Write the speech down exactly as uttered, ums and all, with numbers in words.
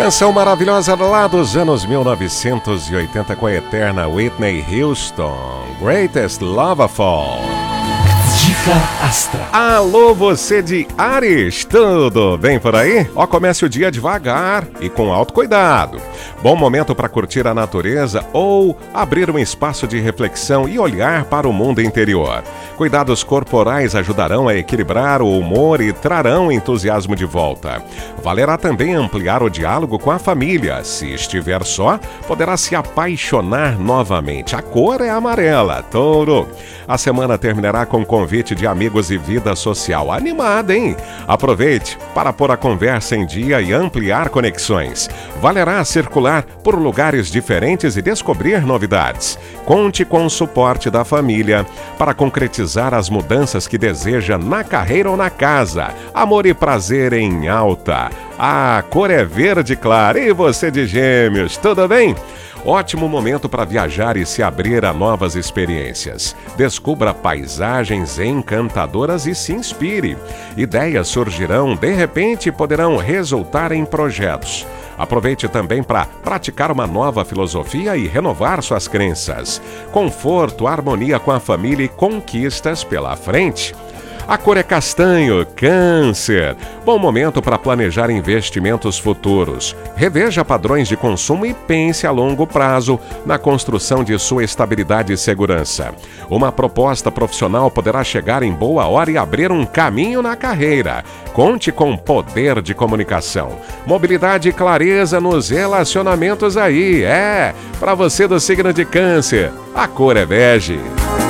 Canção maravilhosa lá dos anos mil novecentos e oitenta com a eterna Whitney Houston, Greatest Love of All. Dica Astral. Alô, você de Áries, tudo bem por aí? Ó, comece o dia devagar e com autocuidado. Bom momento para curtir a natureza ou abrir um espaço de reflexão e olhar para o mundo interior. Cuidados corporais ajudarão a equilibrar o humor e trarão entusiasmo de volta. Valerá também ampliar o diálogo com a família. Se estiver só, poderá se apaixonar novamente. A cor é amarela, touro. A semana terminará com convite de amigos e vida social. Animada, hein? Aproveite para pôr a conversa em dia e ampliar conexões. Valerá circular por lugares diferentes e descobrir novidades. Conte com o suporte da família para concretizar as mudanças que deseja na carreira ou na casa. Amor e prazer em alta. A cor é verde clara. E você de Gêmeos, tudo bem? Ótimo momento para viajar e se abrir a novas experiências. Descubra paisagens encantadoras e se inspire. Ideias surgirão, de repente, e poderão resultar em projetos. Aproveite também para praticar uma nova filosofia e renovar suas crenças. Conforto, harmonia com a família e conquistas pela frente. A cor é castanho, Câncer. Bom momento para planejar investimentos futuros. Reveja padrões de consumo e pense a longo prazo na construção de sua estabilidade e segurança. Uma proposta profissional poderá chegar em boa hora e abrir um caminho na carreira. Conte com poder de comunicação. Mobilidade e clareza nos relacionamentos aí. É, para você do signo de Câncer, a cor é bege.